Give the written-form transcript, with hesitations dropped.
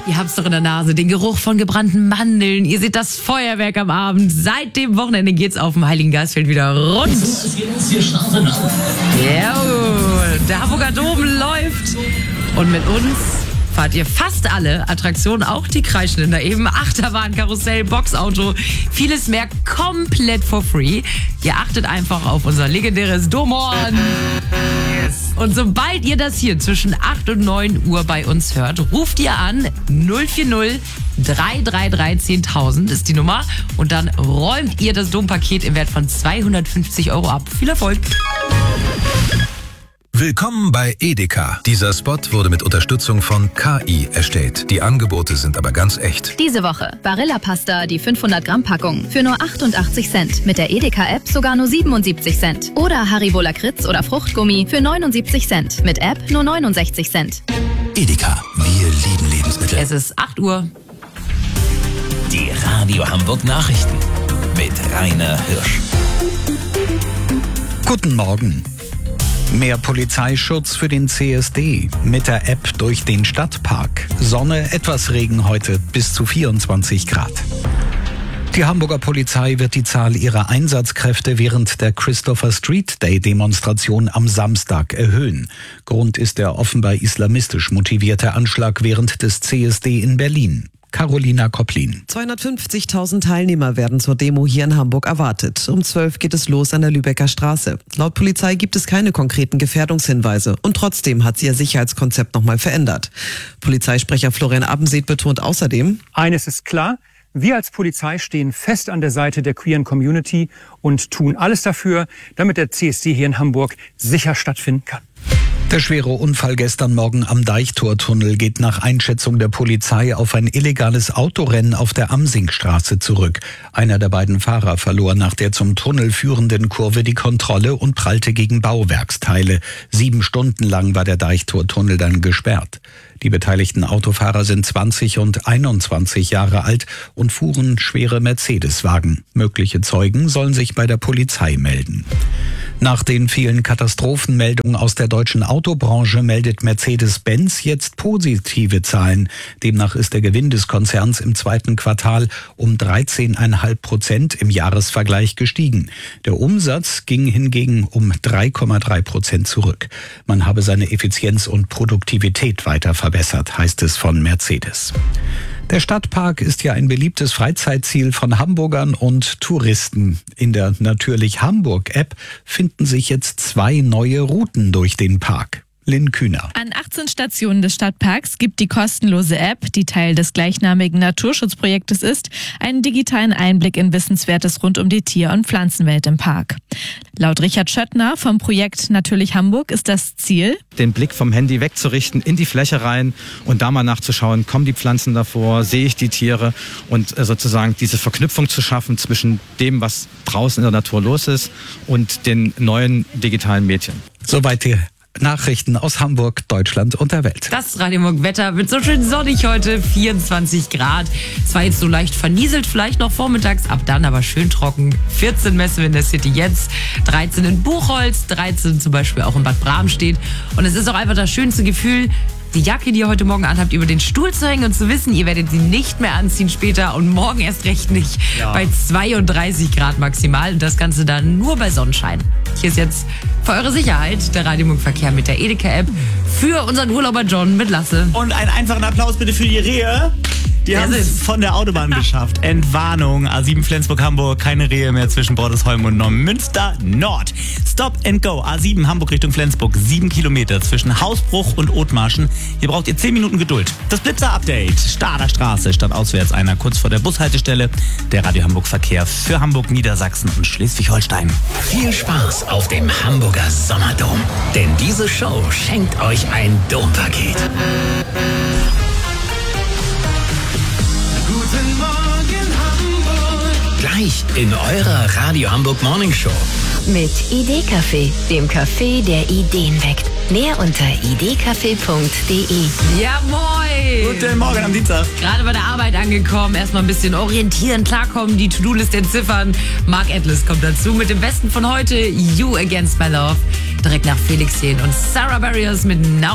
Ihr habt's doch in der Nase, den Geruch von gebrannten Mandeln. Ihr seht das Feuerwerk am Abend. Seit dem Wochenende geht's auf dem Heiligen Geistfeld wieder rund. Es geht uns hier scharfe nach. Ja, der Hamburger Dom läuft. Und mit uns fahrt ihr fast alle Attraktionen, auch die kreischenden da eben. Achterbahn, Karussell, Boxauto, vieles mehr komplett for free. Ihr achtet einfach auf unser legendäres Domhorn. Yes. Und sobald ihr das hier zwischen 8 und 9 Uhr bei uns hört, ruft ihr an 040 333 10.000 ist die Nummer. Und dann räumt ihr das Dompaket im Wert von 250 € ab. Viel Erfolg! Willkommen bei Edeka. Dieser Spot wurde mit Unterstützung von KI erstellt. Die Angebote sind aber ganz echt. Diese Woche Barilla-Pasta, die 500-Gramm-Packung für nur 88 Cent. Mit der Edeka-App sogar nur 77 Cent. Oder Haribo Lakritz oder Fruchtgummi für 79 Cent. Mit App nur 69 Cent. Edeka, wir lieben Lebensmittel. Es ist 8 Uhr. Die Radio Hamburg Nachrichten mit Rainer Hirsch. Guten Morgen. Mehr Polizeischutz für den CSD. Mit der App durch den Stadtpark. Sonne, etwas Regen heute, bis zu 24 Grad. Die Hamburger Polizei wird die Zahl ihrer Einsatzkräfte während der Christopher Street Day Demonstration am Samstag erhöhen. Grund ist der offenbar islamistisch motivierte Anschlag während des CSD in Berlin. Carolina Kopplin. 250.000 Teilnehmer werden zur Demo hier in Hamburg erwartet. Um 12 geht es los an der Lübecker Straße. Laut Polizei gibt es keine konkreten Gefährdungshinweise. Und trotzdem hat sie ihr Sicherheitskonzept nochmal verändert. Polizeisprecher Florian Abbenseet betont außerdem: Eines ist klar: Wir als Polizei stehen fest an der Seite der queeren Community und tun alles dafür, damit der CSD hier in Hamburg sicher stattfinden kann. Der schwere Unfall gestern Morgen am Deichtortunnel geht nach Einschätzung der Polizei auf ein illegales Autorennen auf der Amsingstraße zurück. Einer der beiden Fahrer verlor nach der zum Tunnel führenden Kurve die Kontrolle und prallte gegen Bauwerksteile. 7 Stunden lang war der Deichtortunnel dann gesperrt. Die beteiligten Autofahrer sind 20 und 21 Jahre alt und fuhren schwere Mercedes-Wagen. Mögliche Zeugen sollen sich bei der Polizei melden. Nach den vielen Katastrophenmeldungen aus der deutschen Autobranche meldet Mercedes-Benz jetzt positive Zahlen. Demnach ist der Gewinn des Konzerns im zweiten Quartal um 13,5% im Jahresvergleich gestiegen. Der Umsatz ging hingegen um 3,3% zurück. Man habe seine Effizienz und Produktivität weiter verbessert, heißt es von Mercedes. Der Stadtpark ist ja ein beliebtes Freizeitziel von Hamburgern und Touristen. In der Natürlich Hamburg-App finden sich jetzt 2 neue Routen durch den Park. Lynn Kühner. An 18 Stationen des Stadtparks gibt die kostenlose App, die Teil des gleichnamigen Naturschutzprojektes ist, einen digitalen Einblick in Wissenswertes rund um die Tier- und Pflanzenwelt im Park. Laut Richard Schöttner vom Projekt Natürlich Hamburg ist das Ziel, den Blick vom Handy wegzurichten, in die Fläche rein und da mal nachzuschauen, kommen die Pflanzen davor, sehe ich die Tiere und sozusagen diese Verknüpfung zu schaffen zwischen dem, was draußen in der Natur los ist und den neuen digitalen Medien. Soweit die Nachrichten aus Hamburg, Deutschland und der Welt. Das Radio Hamburg Wetter wird so schön sonnig heute, 24 Grad. Zwar jetzt so leicht vernieselt, vielleicht noch vormittags, ab dann aber schön trocken. 14 Messe in der City jetzt, 13 in Buchholz, 13 zum Beispiel auch in Bad Bramstedt. Und es ist auch einfach das schönste Gefühl, die Jacke, die ihr heute Morgen anhabt, über den Stuhl zu hängen und zu wissen, ihr werdet sie nicht mehr anziehen später und morgen erst recht nicht. Ja. Bei 32 Grad maximal und das Ganze dann nur bei Sonnenschein. Hier ist jetzt für eure Sicherheit der Radio Hamburg Verkehr mit der Edeka-App für unseren Urlauber John mit Lasse. Und einen einfachen Applaus bitte für die Rehe. Die haben es von der Autobahn geschafft. Entwarnung, A7 Flensburg-Hamburg, keine Rehe mehr zwischen Bordesholm und Neumünster Nord. Stop and go, A7 Hamburg Richtung Flensburg, 7 Kilometer zwischen Hausbruch und Othmarschen. Hier braucht ihr 10 Minuten Geduld. Das Blitzer-Update, Stader Straße, stadtauswärts einer kurz vor der Bushaltestelle. Der Radio Hamburg Verkehr für Hamburg, Niedersachsen und Schleswig-Holstein. Viel Spaß auf dem Hamburger Sommerdom, denn diese Show schenkt euch ein Dompaket. Guten Morgen Hamburg. Gleich in eurer Radio Hamburg Morning Show. Mit Idee-Café, dem Café, der Ideen weckt. Mehr unter idecafé.de. Ja, moin! Guten Morgen am Dienstag. Gerade bei der Arbeit angekommen, erstmal ein bisschen orientieren, klarkommen, die To-Do-List entziffern. Mark Atlas kommt dazu mit dem Besten von heute, You Against My Love. Direkt nach Felix Jähn und Sarah Barriers mit Now